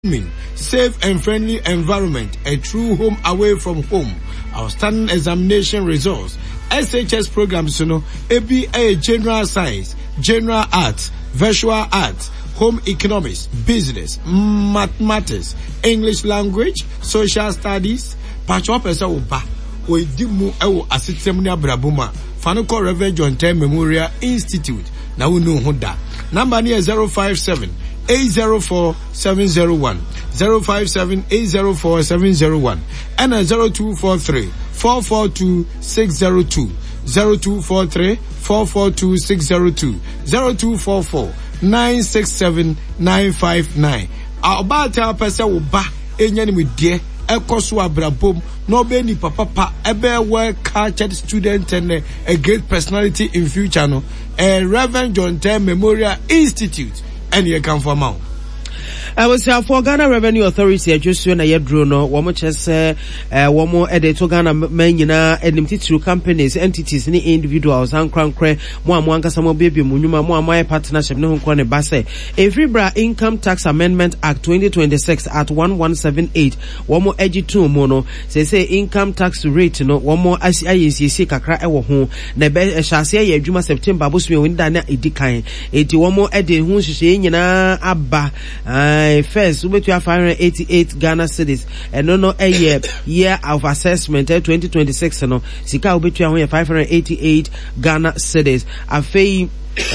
safe and friendly environment, a true home away from home, outstanding examination results, SHS programs, ABA general science, general arts, visual arts, home economics, business, mathematics, English language, social studies, Pacho Pesa Uba, Oedimu Ewo Asitemnia Brabuma, Fanuko Reverend John Term Memorial Institute, na unu huda. Number near 057-804-701, 057-804-701, and 0243-442-602, 0243-442-602, 0244-967-959. Abata pesa uba enyani midie ekoso abrabom no be ni papa ebe well cultured student and a great personality in future no Reverend John Term Memorial Institute and you can for now. I was for Ghana Revenue Authority just when I drew no one just one more edit to Ghana menina and through companies, entities, any individuals, and crankre, one some baby munuma, more my partnership, no one basse. A Fibra Income Tax Amendment Act 2026 at 1178, one more edgy two mono, say income tax rate no one more ICC kakra ewo ho, nebe shase ye Juma September busmi windana edikai, 81 more edit who she na abba. First, we have 588 Ghana cedis, and no a year of assessment 2026. No, Sika will be 588 Ghana cedis. A fee,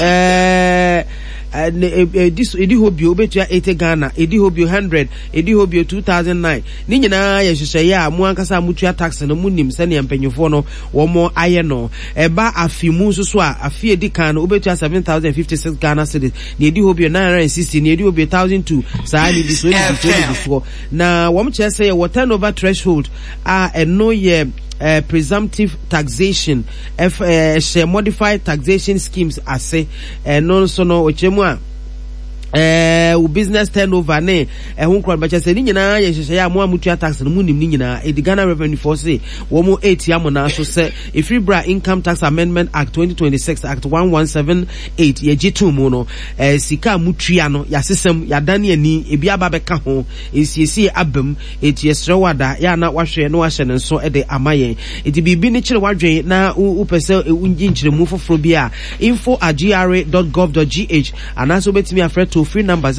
this Edihobio betua 80 Ghana, Edihobio 100, Edihobio 2009. Nina ya muankasa mutua tax no munim sene mpanyofo no wo mo ayeno. Eba afimu so a afie dikan no betua 7056 Ghana cedis. Ni Edihobio 960, ni Edihobio 1002. Saa ni this before. Na wo mo che say what turnover threshold no ye presumptive taxation modified taxation schemes ase no so no ochemu business turnover ne ehun kron ba chese ni nyina ye hye ya mo amutua tax no munim ni nyina e Ghana Revenue Force say wo mo 8 ya mo na so se Fibra Income Tax Amendment Act 2026 Act 1178 ye jitu mu no sika mutua no ya sesem ya dane ani e bia ba beka ho esiesi abam etiesrewada ya na wahwe no wahye ne so de amayen eti bibi ni kire wadwen na upese unji nkyeremu foforo bia info@gra.gov.gh anaso betimi afre to free number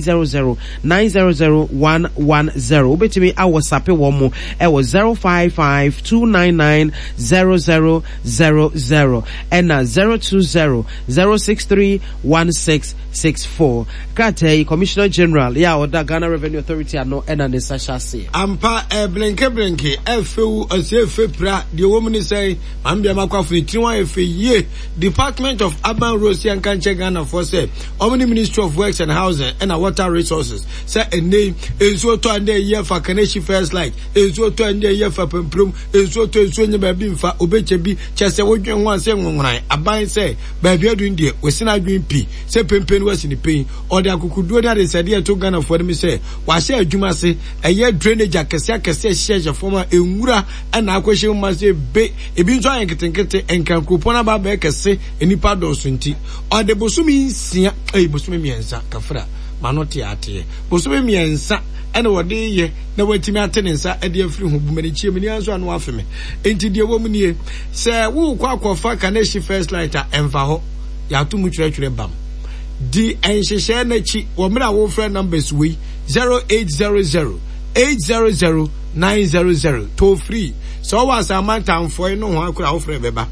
0800-900-110. Ubetimi awo sape womo ewo 055-299-0000 and 020-063-1664. Kate Commissioner General ya oda Ghana Revenue Authority ano ena ne sasha se. Ampa blenke efu osefe pra the woman say ambia makwafu tiwa efe ye Department of Urban Roads and Kanche Ghana for say Omni Ministry of Works and Housing and Water Resources say a name enso to ande year for Kaneshi First Light enso to ande year for Pemprum enso to enso nya baby mfa obechebi chese wodwen wan say nwonran aban say baby adun die wesina adun pi say pempen wasi ni pen ode akukuduo da de sade to Ghana for dem say wa say adwuma se eye drainage akese share former enwura na akwehye ma say be ebi nso ayenketenkete enkan kupona ba ba kese enipa do so nti ode bosumi nsia bosumi miensa kafra manoti ate bosome miensa ene wode ye na watimi atene nsa ade afiri ho bumani chiemi ni anso anu afeme enti de wo munie se wo kwakofa Kaneshi First Lighter emfa ho ya to mu twetwere bam di enhyehyɛ na chi wo mra wo friend numbers we 0800-800-900 toll free so was amanta mfo no ho akura wo friend beba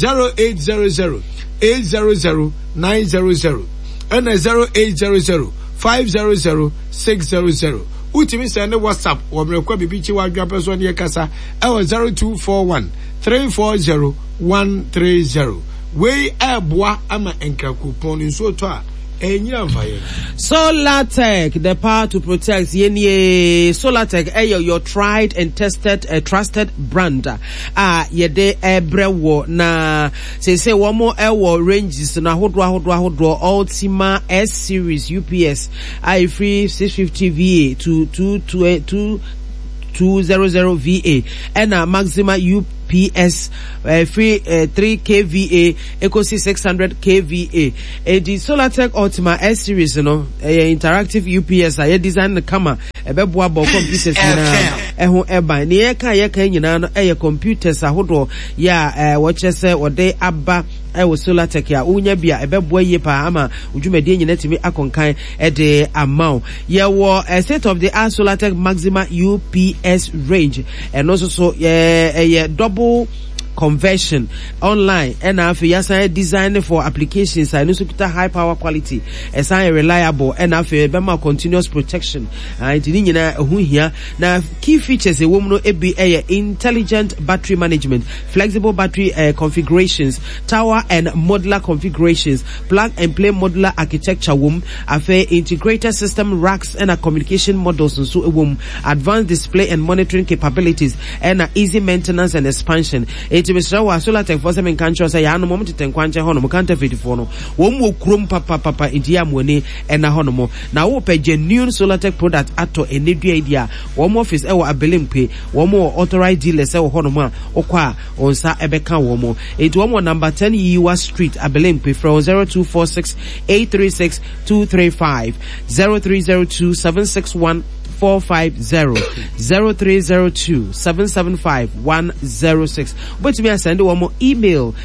0800-800-900 and 0800-500-600. Utimi send WhatsApp or Mrekwa Bibichi Wadra person ye kasa 0241-340-130. We abwa ama enka coupon in so toa. Solatech, the power to protect. Solatech, your tried and tested, trusted brand. Yede ebrewo na say one more ranges na hodwa Ultima S series UPS. Free 650 VA to 200 VA and Maxima UPS UPS free 3 kVA equals 600 kVA. The Solartech Ultima S series no interactive UPS a design the camera ebeboa bo computers na eho eba ne ye kan nyina no computers ahodo ya watch say wode aba ewo Solartech ya unya bia ebeboa ye pa ama udwumade nyina timi akonkan de amount ye wo state of the art Solartech Maxima UPS range and also so double conversion online and after yasan design for applications and also high power quality and reliable and after bema continuous protection and nyina hu hia na key features e womuno ebi intelligent battery management, flexible battery configurations, tower and modular configurations, plug and play modular architecture after integrated system racks and communication models and so advanced display and monitoring capabilities and easy maintenance and expansion. It was so Solartech for some countries say ya no moment tenkwanche hono mo kanta 54 no wo mo kurom papa india money and na hono mo na wo pe genuine Solartech product ato enedua idea wo mo office e wo abelempe wo mo authorized dealers e wo hono mo a okwa onsa ebeka wo mo it wo mo number 10 Yiwa Street abelempe from 0246 836 235 0302 761 450 0302 775 106. But me send one email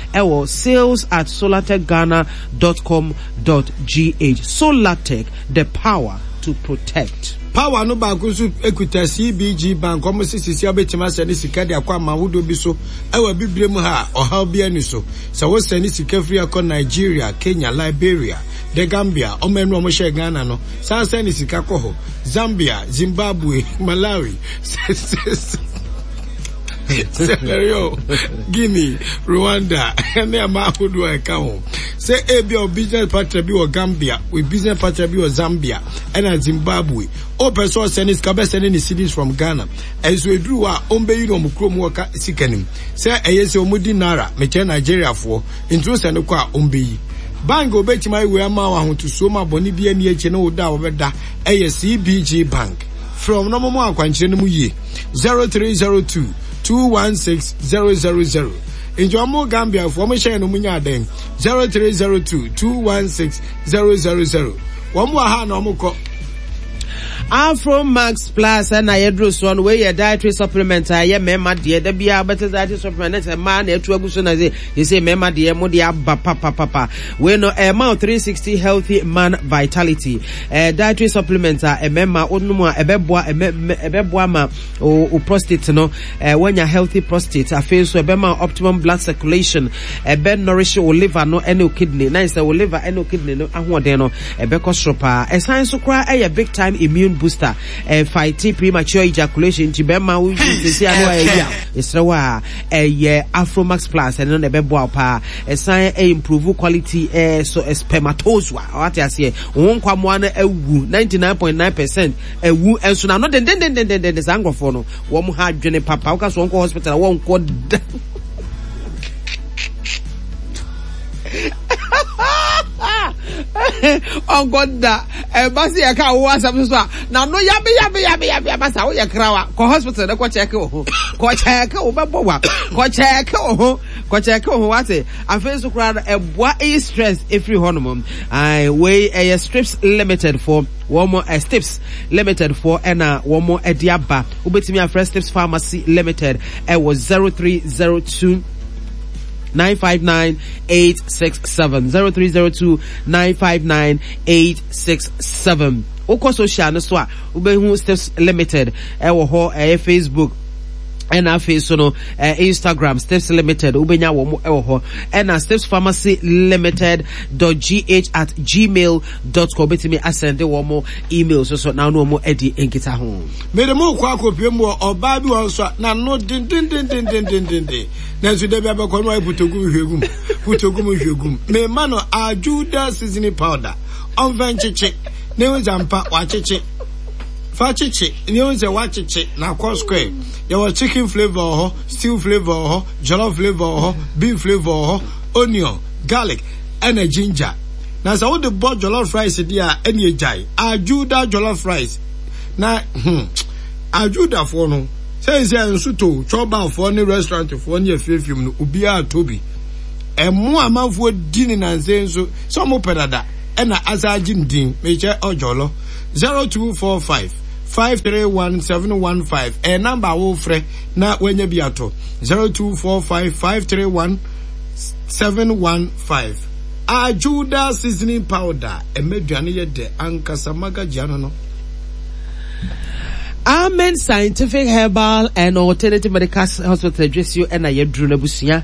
sales@solartechghana.com.gh. Solartech, the power to protect. Power no ba kunsu ekuta CBG bank omo sisi obetima send sika de akwa mawudo bi so ewa bibrem ha oha bia ni so so wo send sika free akọ Nigeria, Kenya, Liberia, the Gambia omenu omo she Ghana no san send sika kọ ho Zambia, Zimbabwe, Malawi Scenario, Guinea, Rwanda, and their Mahudu account. Say a business partner be or Gambia, with business partner be or Zambia, and Zimbabwe. All persons send his cabin sending the cities from Ghana. As we drew our own baby no mukrom worker sickening. Say a yes or Mudinara, Mecha Nigeria for, interest and qua umbi. Bango bet my way ma to Soma Bonibia near Cheno da weda CBG Bank. From no more Quanchenu ye 0302 216 000. In Jomo Gambia, formation of Munya Den 0302 216 000. One more hand no more. Afro Max Plus and Ayedros one way a dietary supplement. I am Mema dear, the beer better dietary supplement. A man at Tuaguson, you say Mema dear, Modia papa. We know a mouth 360 healthy man vitality. Dietary supplements are a Mema, Unuma, a bebwama or prostate, no, when you're healthy prostate, a face to a Bema optimum blood circulation, a bed nourish or liver, no any kidney, nice or liver, any kidney, no, Ahuadeno, a becostropa, a science to cry a big time immune booster fight premature ejaculation to be ma we see anu Afro Max Plus and no be boa pa sign improve quality so spermatozoa what I say won kwamo na ewu 99.9% ewu enso na no den sangrofo no wo mo ha dwene papa wo ka so won ko hospital won ko on God that basi ya ka wo asam so na no yabe basa wo ya krawa ko hospital na ko check wo bebo wa ko check wo what afi so kra eboa stress every hormone I weigh strips limited for one more steps limited for and one more ediaba ubetimi afre steps pharmacy limited was 0302 959-867 0302-959-867. Oko social no so a ubehu Steps Limited ewo ho Facebook and our face no Instagram Steps Limited ubenya wo ewo ho and Steps Pharmacy Limited.gh@gmail.com betimi asende wo mo email so now no mo edi enkita ho me de mo kwa kopie mo oba bi wo so na no din na so de be ko no putogu hwegum me ma no ajuda seasoning powder on venchiche ne wazampa wachiche fachiche ne wonse wachiche na cross square your chicken flavor ho stew flavor ho jollof flavor ho beef flavor ho onion garlic and a ginger na so the board jollof rice dia any ejai ajuda jollof rice na ajuda for no Says nso to choba for any restaurant for any afefim no ubia tobi. Emo amanfo di ni nanse nso so mo pedada e na asagim din meche ojolo 0245 531715 a number wo frɛ na wanya bi ato 0245 531715 Ajuda seasoning powder emeduane ye de ankasa magajiano no. Amen Scientific Herbal and Alternative Medical Hospital address you and I drew na busia.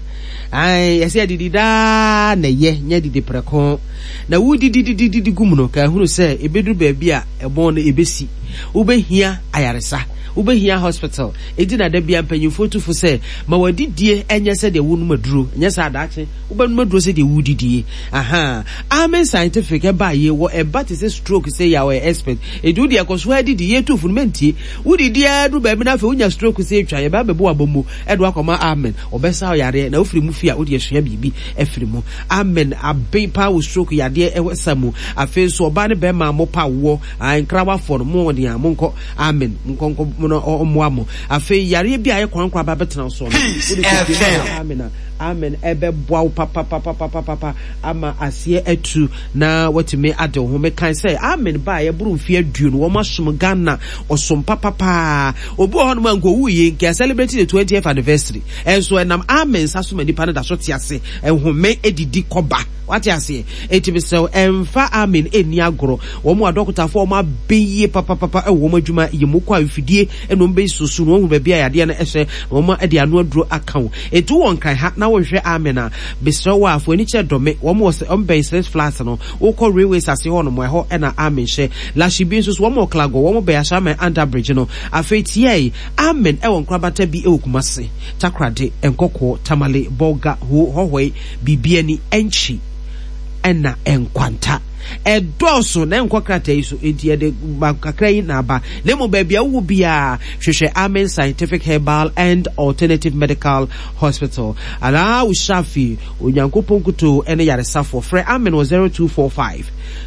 I say didida na ye nya didi preko. Na wo didi gumuno ka hunu say ebedu baabi a ebon na ebesi. Ubehia ayaresa. Ubehia hospital. Edi na da bia mpanyimfo tufu say ma wadidie enye se de wonu maduro. Enye sa adache. Ubenu maduro se de wudidie. Aha. Amen Scientific Herbal ye wo eba te say stroke say ya we expert. Edu de akoso adidi ye tufu menti. Udidie adu baabi na fe unya stroke say twa ye ba bebo abomu. Edu akoma amen. Obesa yare na ofiri mu fi a odi esua bibi efiri mu. Amen. Aben pa wo stroke yade ewesamu. Afen so oba ne be ma mo pa wo. Ankrawa for mo de amonko. Amen. Nkonko no omoamo. Afen yare bi aye kwankwa ba betena so no. Amen. Amen. Ebe boa papa ama asie etu na watime ade ho me kan say amen ba ye buru mfie aduo no wo masom Ghana osom papa obo ho no manko wuye nke celebrate the 20th anniversary enso enam amen saso mani pa na da so tiase enhome edidi koba wati ase etimi so emfa amen eni agoro wo mu adokotafo wo ma beye papa wo mu adwuma yemukwa mfidie eno mbe susu no hu ba bia yade na ehye wo ma ade anu aduro akawo etu won kan ha na wo hwe amena besro wa afo ni che dome wo mo se ombe stress flat no wo ko railways ase ho no mo ho na amen hye lashi bi nso wo mo klago wo mo be asha me under bridge no afetie amen e won krabata bi e okumase takrade enkoko tamale boga hohoi bibiani enchi ena enkwanta edoso na enkwokrata iso entie de kakra yi na ba lemo baabia wo bia hwehwe Amen Scientific Herbal and Alternative Medical Hospital ala ushafi onyankopon kuto ene yaresafo frɛ Amen 0245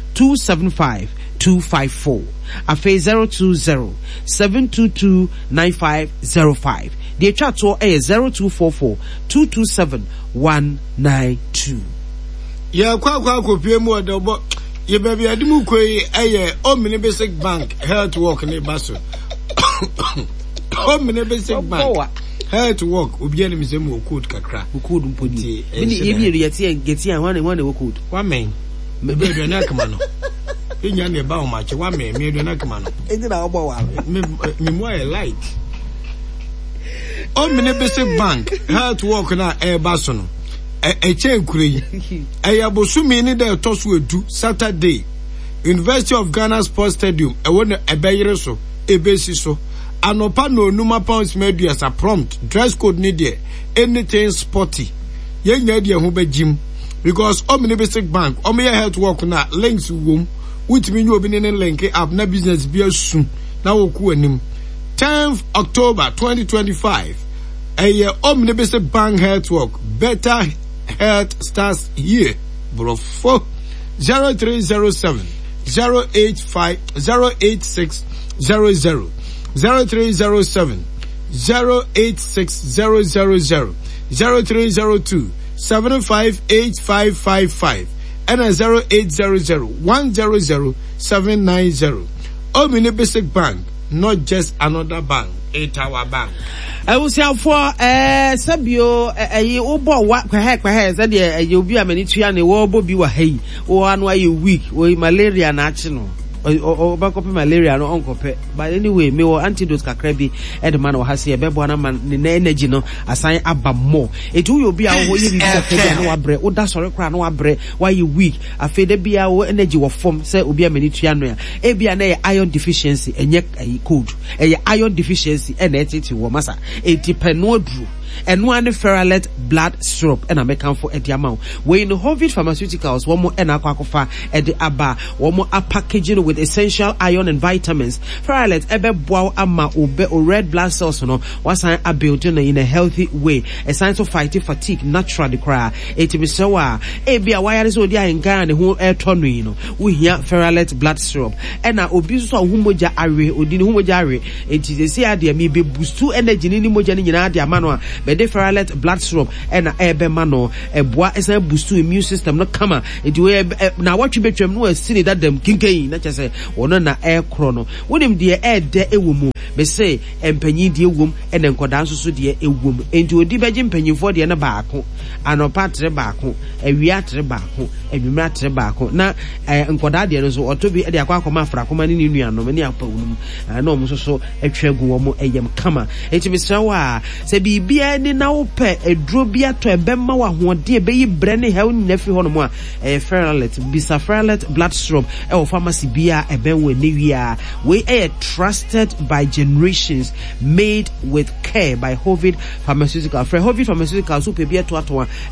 275 254 afe 020 722 9505 the chat to 0244 227 192 ya kwa kopie mu odobo ye baby adimu koi eye Omni Basic Bank Health Work ne baso Omni Basic Bank Health Work obi ani misemu okod kakra okod mpodi mini yebi yeti ngeti an wane okod wamen me be do na kama no enya ne ba o mache wamen me do na kama no enti na obo wa me mo e like Omni Basic Bank Health Work na e baso no eche kure ayabosumi ni de tosu edu Saturday University of Ghana Sports Stadium ewo na ebeyere so ebesi so anopa no numa pounds media as a prompt dress code ni there anything sporty yenya de ho begim because Omni Basic Bank omeya Health Work na links wom witimi nyu obi ne link up na business bi asu na woku anim 10th October 2025 Omni Basic Bank Health Work better health starts here bro 0307 085 086 00 0307 086 000 0302 758555 and 0800 100 790 Omni Basic Bank, not just another bank, it's our bank. I will say for Sabio a obo what perhaps that you'll be a many triani wobo be wa hey or one way you weak or malaria national or back up malaria no uncle pe but anyway me or antidote kakrebi and man or has a bebwana man energy no assign abba more it will be our way no abre or that's or crown no abre why you weak a fade be our energy or form say will be a many triano a be an iron deficiency and yet a code a iron deficiency and it will massa 80 penodru and one Ferralet blood syrup and a mekanfo at the amount. We in Hovid Pharmaceuticals, one more and aquacofa at the Abba, one more a packaging with essential iron and vitamins. Ferralet ebe bow ama ube or red blood cells no was a building in a healthy way. A sign of fighting fatigue naturally cry. It is so ebi a wire is odia in Ghana who air tonino. We hear Ferralet blood syrup. And a obese humoja are odin humoja. It is a say idea me be boost to energy ni moja ni nyina dia mano be de Ferralet blood syrup and ebe mano e boa esa boost to immune system no kama it we na watwe betwam no asini that dem kinkai na chese wono na air chrono wonim de air de ewumu be say empanyi de ewum and enkoda nso de ewum enti odi beje mpanyifo de na baako anopa tre baako awia tre baako adwumra tre baako na enkoda de no so otobi de akwa akoma afra akoma ni nuanom ne apawunum na omo so atwagu wo mo eyem kama enti misrawa se bibia ni na wo pe eduro bia to ebemma wa hoode ebeyi bre ne hew ni nafi hono mo a Ferralet bisa Ferralet blood syrup e pharmacy bia ebenwe ne wia we trusted by generations, made with care by Hovid Pharmaceutical. For Hovid Pharmaceutical, so bia to atwa e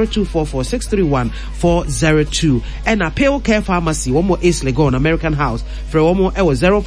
0244631402 and a Pale Care Pharmacy one more East Legon American House for one more e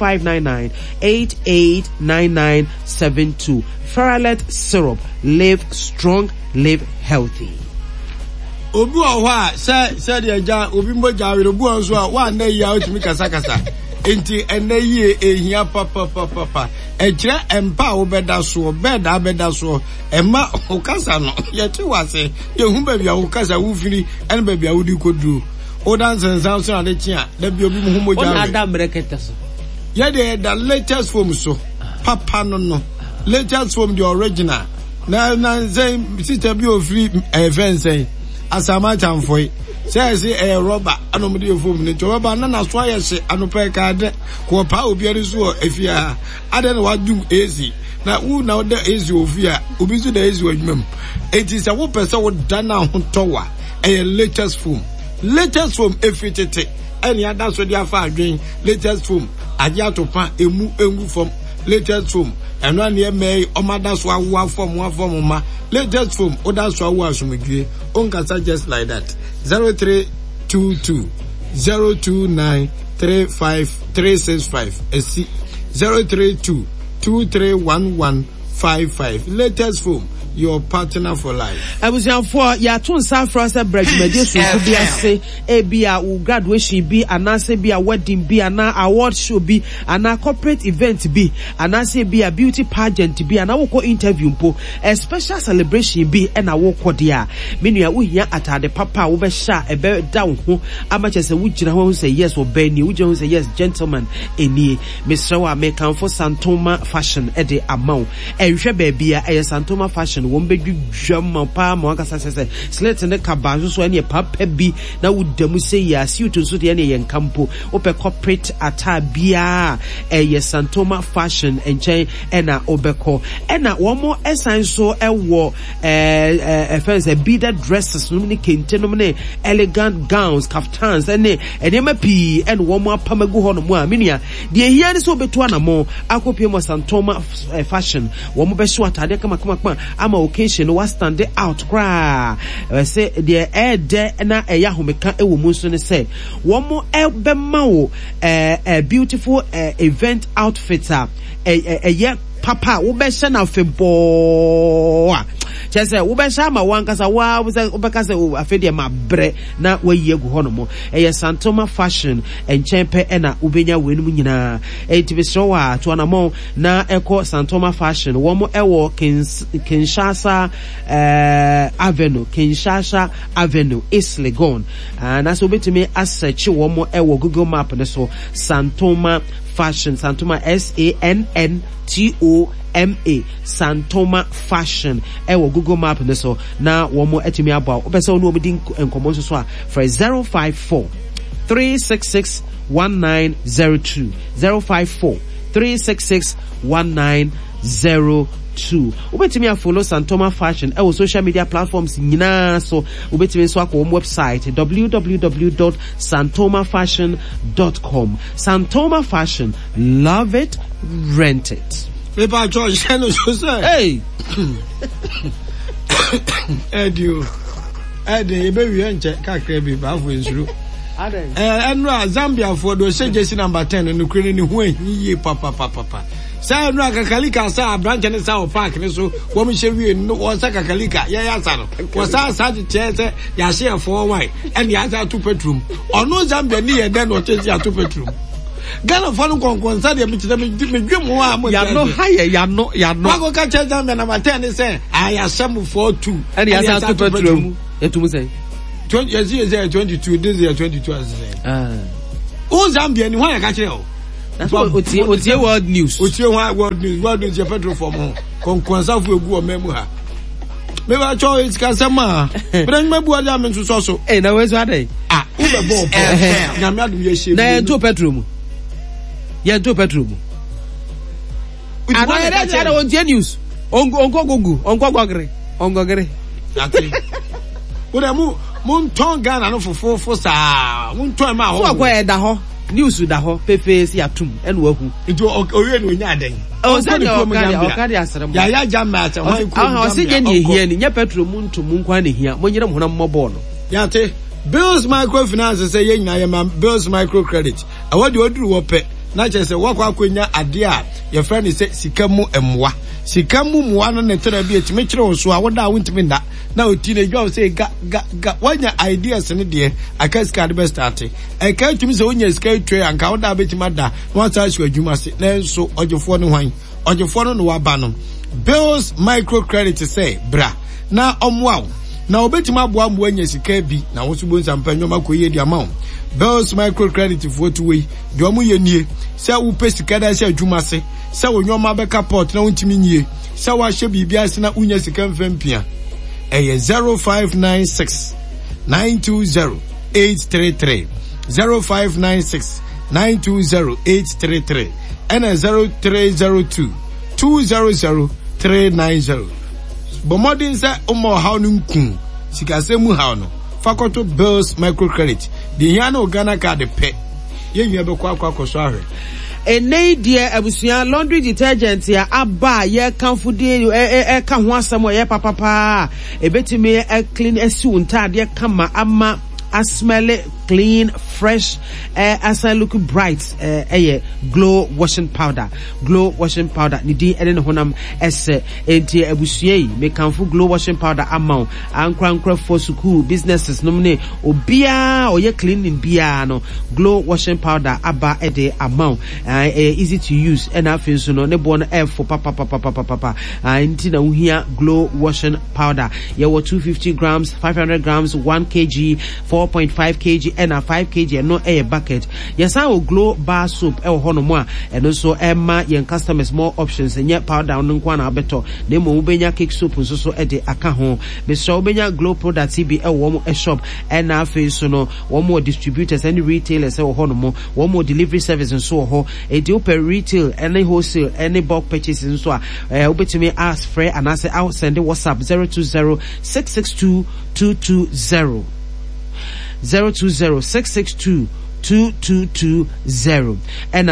0599889972. Ferralet syrup, live strong, live healthy. Obu owa say the ja obi moja we obu onso a wa na ya otimi kasa enti enayi ehia papa ejira empa wo beda so ema okasa no ye ti wase ye hu ba bia okasa wo firi en ba bia wo di koduro o dan sensan so na de chia da bi obi mu moja o na breketa so ye the latest form so papa no latest form the original na say sister bi o free event say asama chamfoi say rubber anomde efom ne rubber na so ayese anopa ka de ko pa obiari so afia ade na wadum AC na wu na de AC ofia obi so da AC wadwum it is a wo person wo dana ho towa latest form efitete any other so dia fa adwen latest form aja to pa emu from latest form eno an ye me omada so awu form ma latest form oda so awu asumdue onkasa just like that 0322 029 365 esi 032 231155 latest form your partner for life. I was young for ya tun San Francisco Bradley so be ase e bia graduation bi anase bia wedding bi ana award show bi ana corporate event bi anase bia beauty pageant bi ana woko interview mpo a special celebration bi na woko dia menua wo hia atade papa wo be sha e be down ho amache se wo gina ho say yes obani wo gina ho say yes gentleman eni mesrewa me kan for Santoma fashion e de amount e hwe ba bia e Santoma fashion won be dwama pa mo aka sase slet ne kabazo so ene papa bi na wudamu se ya suit so de ene yen kampo ope corporate atabia ye Santoma fashion enchen ena obeko ena wo mo esan so ewo fancy beaded dresses no ne kente no ne elegant gowns kaftans ene ma pi ene wo mo apamagu ho no mo a menua de ehia ne so beto anamo akopie mo Santoma fashion wo mo be so atade kama ama occasion was stand out cry say the de na eya homeka ewo mu so ne say wo mo be ma wo beautiful event outfitter papa wo be hye na febo chese wo be sha ma wankasa wa wo be o afede ma bre na wayi egu hono mo Santoma fashion enchempe na ubenya wenum nyina etibeso wa to na mo na eko Santoma fashion wo mo ewo Kinshasa Avenue East Legon na so betimi asearch wo mo ewo Google map ne so Santoma fashion Santoma SANNTOMA Santoma fashion ewo Google map ne so na wo mo etimi aba obese wo no obedi enkomo so a for 054 366 1902 054 366 1902 ubetimi follow Santoma fashion ewo social media platforms nyina so ubetimi so akọ website www.santomafashion.com Santoma fashion, love it, rent it. Paper George, no, so say. Hey. Edu. Ede, baby, and check, Kakrabi, Bafu is true. And Zambia for the jersey number 10 and Ukraine when ye papa. Say no Kakalika sa branch and South Park so woman shall we no was a Kakalika. Yeah, son. Was our such chair, ya share 4 white and the other 2 bedroom. Or no Zambia near then or change your 2 bedroom. Ghana phone concern them to them ya no higher ya no go catch them number 10 and say I assemble for 2 and he has 2 bedroom. To say 20 years 22 this year 22 as say Zambia ni why catch you. That's what Otie World News. Otie World News your petrol for more. Konkonsa fu egu o memu ha. Me ba cho it kasema. But me bu ada men so. Eh na we so adai. Ah, u be bo. Na me adum ye shey. Na en to petrol mu. Ye to petrol mu. Ana era ada Otie News. Ongogre. Ati. O da mu ton Ghana no fofo sa. Mun ton ma ho. So kwa e da ho. News da ho pepe si atum ene wahu nti oye no nya den o se no okade asrem ya jama ata wan ko o se je ne hia ni nya petrol mu ntum nkwa ne hia mo nyere mo na mmobọ no ya te Bills Microfinance say ye nyina ye ma Bills Microcredit awodi oduru wo pe na che se wakwa akonya ade a ye friend say sikamu emwa sikamu muwa no ne tera bi etime kire wo so a woda wontimi nda na oti na dwa say ga wanya ideas ne de aka ska de best start e ka tumi se wonya ska tray anka woda betima da won sa hwe adwuma se na enso ogefo no hwan ogefo no waba no Bills Microcredit say bra na omwa na obetima aboa mo anya sika bi na wo so bo nsampa nwoma koye di amount Bills Microcredit for way de omo ye nie se wo pesika da se adwuma se se wo nwoma beka port na wontimi nie se wa hye bibia se na unya sika mfempia eye 0596 920 833 0596 920 833 and 0302 200 390 Bomodin say omo how nkun sikase mu how no fakoto Bills Microcredit the here no Ghana card pe ye nwe be kwa so ahwe enei dia abusuan laundry detergent ya aba ye kanfudie ka ho asem ye papa ebetime clean esiu ntade kama ama smell clean, fresh, as I look bright, glow washing powder. Nidi eden honam ese enti abusuye me kanfu glow washing powder amount ankra for suku businesses nomne obia oye cleaning bia no glow washing powder aba ede amount easy to use and afin so no ne bon for papa enti na uhia glow washing powder ye 250 grams 500 grams 1 kg 4.5 kg and a 5 kg no air bucket yesa o glow bar soap e ho no mo a eno so emma yen customers more options enye powder no nkwa na abeto na mo ubenya cake soap nso so e de aka ho me so ubenya glow products bi e wo mo e shop and na afi so no wo mo distributors and retailers e ho no mo wo mo delivery service nso ho e de per retail any wholesale any bulk purchase nso a ubetimi ask free and as out send WhatsApp 020 662 220 020-662-2220 and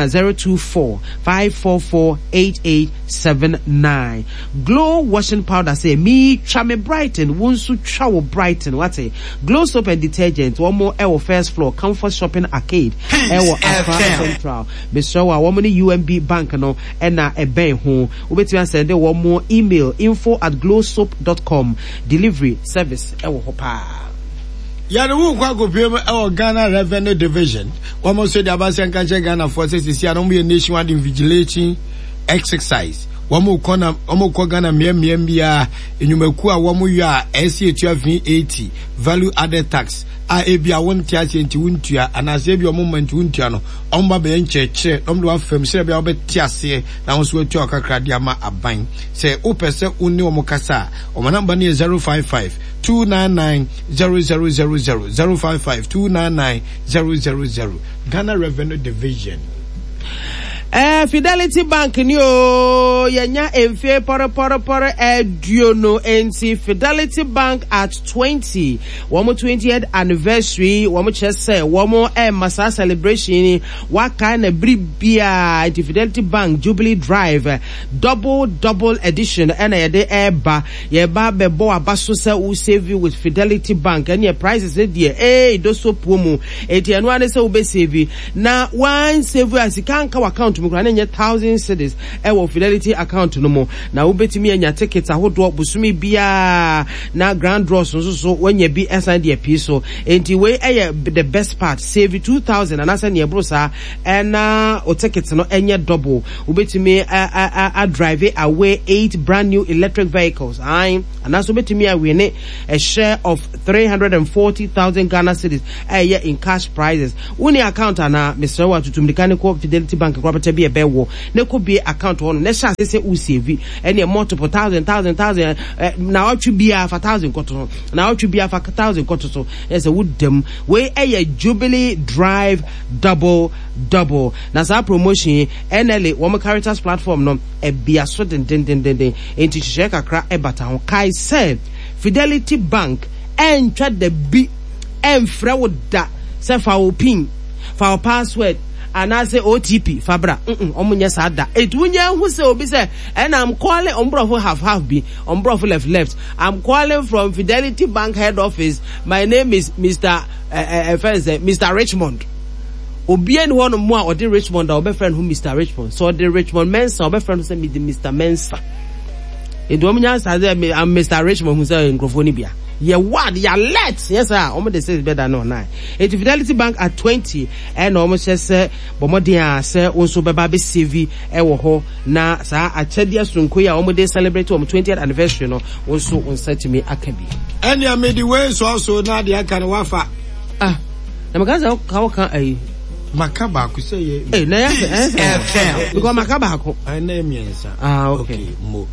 024-544-8879. Glow washing powder say me try me brighten won't travel brighten what say glow soap and detergent one more our first floor comfort shopping arcade our central Mr. woman UMB bank no and a ben home we send one more email info@glowsoap.com delivery service our hopa. Ya no kwa go pem e Ghana Revenue Division. Almost said about Ghana forces is here no nationwide invigilating exercise. Womo kona Ghana bia enyumaku a womo ya SC 1280 value added tax a ebia won tiase nti wuntua anase ebia moment wuntua no omba be ncheche omdo afem se bia obetiase na wonso atu akakra dia ma aban se opese unni omokasa omanamba ne 055 299 0000 055 299 000 Ghana Revenue Division. Fidelity Bank ni o yenya emfe pore eduono enti Fidelity Bank at 20 womo 20th anniversary womo chese womo masa celebration waka na bribia enti Fidelity Bank Jubilee Drive double edition and yede eba bebo abaso se u save with Fidelity Bank and your prices dey do so promo enti eno ane se u be save na one save as kan ka account mu kra na 1,000 cedis ewo Fidelity account no mo na u betimi anya tickets ahodo busumi bia na grand draws so when you be assign the piece so enti we the best part save 2,000 and assign your brosa and o tickets no enye double u betimi a drive away 8 brand new electric vehicles and also betimi a win a share of 340,000 Ghana cedis in cash prizes uni account na Mr. Wa tutumdikani Fidelity Bank property be a bewo ne could be account one ne sha say u save any multiple thousand now it should be a 1,000 koto now it should be a 1,000 koto so yes a would them we a Jubilee Drive double na sa promotion NLA woman characters platform no e bia so den enti hye kakra e bata ho kai said Fidelity Bank and tried the b emfra woda se fa wo pin fa wo password and I say OTP Fabra omunya sada etunya hu se obi say and I'm calling ombrofo half be ombrofo left I'm calling from Fidelity Bank head office. My name is Mr. Richmond. Obien one more or the Richmond or friend who Mr. Richmond. So the Richmond Mensa or friend who say me the Mr. Mensa. Etunya say I'm Mr. Richmond who say in Grofonibia. Yeah, what? Yeah, let's. Yes, sir. Almost they say it's better no nine. It's Fidelity Bank at 20 and almost say Bomodia say also baby CV ewo na sa achedia sunkuya almost they celebrate 20th anniversary no also on set me akabi. And ya made the way so also na dia kan wafa. Na magaza ka kan makaba ku say na ya because makaba ko na miensa. Okay. Mo.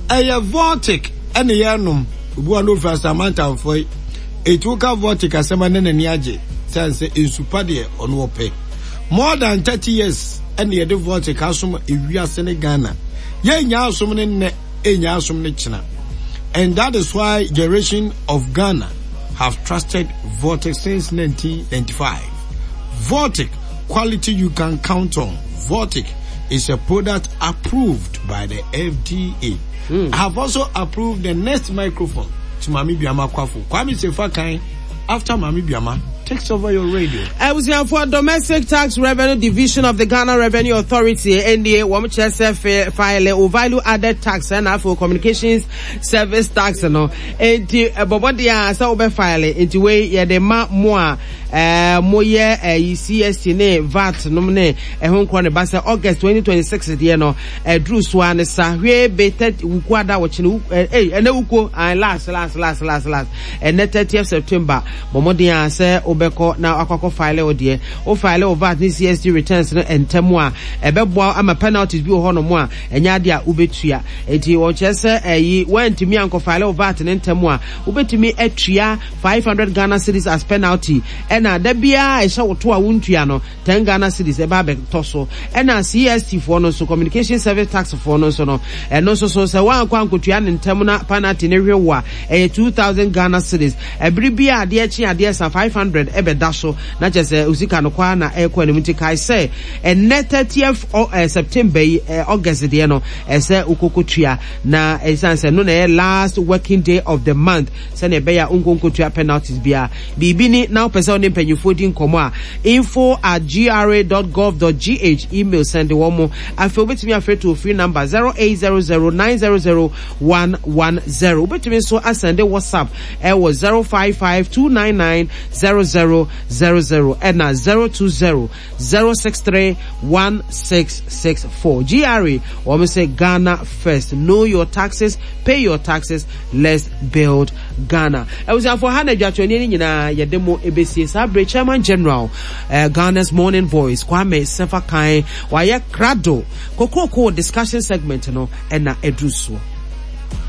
Vortic and yanum Ubu no for Samantha for it took a vortic as a man and yaje, sense in superdie on wope. More than 30 years, and the vortic asum if we are Senegana. Ye nyasum ne nyasum nichna. And that is why generation of Ghana have trusted Vortic since 1995. Vortic, quality you can count on. Vortic is a product approved by the FDA. I have also approved the next microphone to Mami Biama Kwafu. Kwame Sefakai, after Mami Biama takes over your radio. I was here for Domestic Tax Revenue Division of the Ghana Revenue Authority, NDA, WAMCHS file or value added tax and for communications service tax and the Bobodia Sauber file into way ya de ma moi moye CST ne VAT nomne hon kwa ne basa August 2026 de no Drew Swan sa hwe betet ukwada wochine ene uko last and 30th September Bomodia say obeko na akwakọ file odie o file o VAT ni CST returns no entemu a ebebo ama penalties bi ho no mo a enya de a ubetua enti wo chese wantimi anko file o VAT ne entemu a ubetimi atua 500 Ghana cedis as penalty na da bia ehye woto a wontua no 10 Ghana cedis e ba be toso na CST for no so communication service tax for no so no no so se wan kwa ankotua ne ntem na penalty ne hwe wa 2,000 Ghana cedis ebri bia ade echi ade sa 500 ebe daso na chese usika no kwa na ekwa ne muti kai say and 30th September August de no ese ukokotua na esanse no na last working day of the month se na be ya unkokotua penalties bia bibini now person mpanyufo din komo a info@gra.gov.gh email send the one more afi obetimi afi to free number 0800900110 obetimi so asend WhatsApp was 0552990000 and 020-063-1664. GRA, we say Ghana first. Know your taxes, pay your taxes, let's build Ghana. I was for Hannah Jatuani Yademo EBC Sabre Chairman General, Ghana's Morning Voice, Kwame Sefakai, Waya Krado, Kokoko discussion segment, and Edruso.